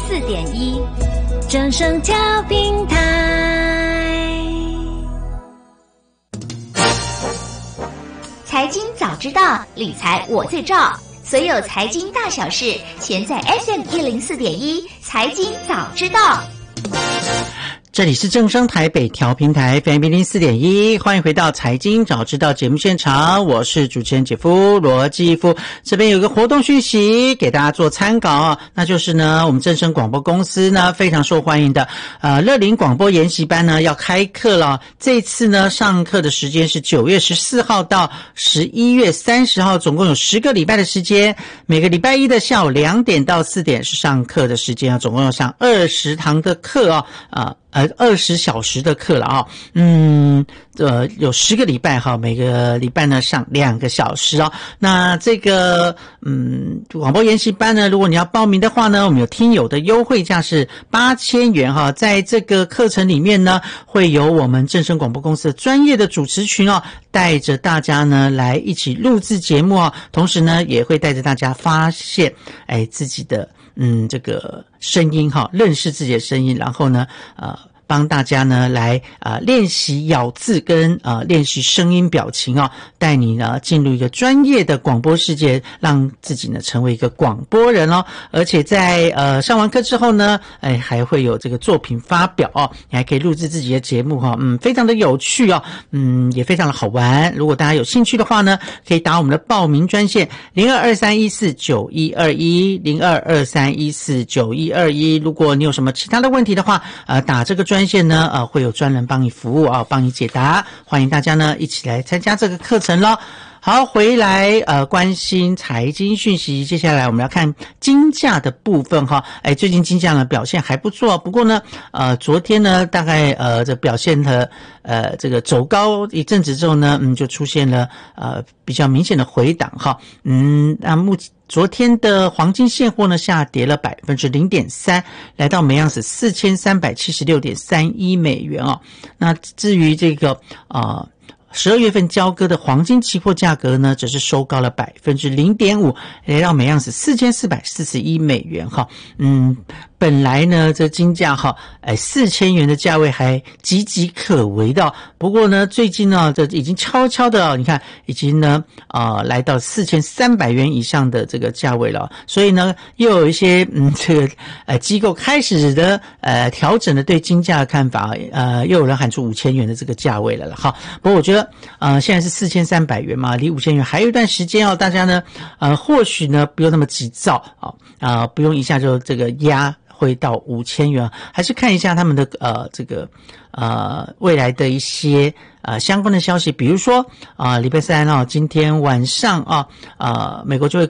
104.1正声调频台。 财经早知道，理财我最照。所有财经大小事，全在 FM104.1财经早知道。 这里是正声台北调频台 FM104.1，欢迎回到财经早知道节目现场，我是主持人姐夫罗继夫。这边有个活动讯息给大家做参考，那就是呢，我们正声广播公司呢非常受欢迎的乐龄广播研习班呢要开课了。这次呢上课的时间是9月14号到11月30号，总共有10个礼拜的时间，每个礼拜一的下午2点到4点是上课的时间啊，总共要上20堂的课20小时的课了有10个礼拜每个礼拜呢上2个小时那这个广播研习班呢，如果你要报名的话呢，我们有听友的优惠价是8000元在这个课程里面呢，会有我们正声广播公司的专业的主持群带着大家呢来一起录制节目同时呢也会带着大家发现自己的这个声音认识自己的声音，然后呢帮大家呢来练习咬字跟练习声音表情带你呢进入一个专业的广播世界，让自己呢成为一个广播人而且在上完课之后呢还会有这个作品发表你还可以录制自己的节目非常的有趣也非常的好玩。如果大家有兴趣的话呢，可以打我们的报名专线0223149121 0223149121。如果你有什么其他的问题的话打这个专线呢会有专人帮你服务帮你解答，欢迎大家呢一起来参加这个课程咯。好，回来关心财经讯息，接下来我们要看金价的部分最近金价呢表现还不错，不过呢昨天呢大概这表现的这个走高一阵子之后呢就出现了比较明显的回档昨天的黄金现货呢下跌了 0.3%， 来到每盎司 4376.31 美元那至于这个12月份交割的黄金期货价格呢，则是收高了 0.5%， 来到每盎司4441美元本来呢这金价4000元的价位还岌岌可危的不过呢最近呢这已经悄悄的你看已经呢来到4300元以上的这个价位了，所以呢又有一些这个机构开始的调整了对金价的看法又有人喊出5000元的这个价位了不过我觉得现在是4300元嘛，离5000元还有一段时间大家呢或许呢不用那么急躁不用一下就这个压会到5000元，还是看一下他们的这个未来的一些相关的消息，比如说礼拜三今天晚上美国就会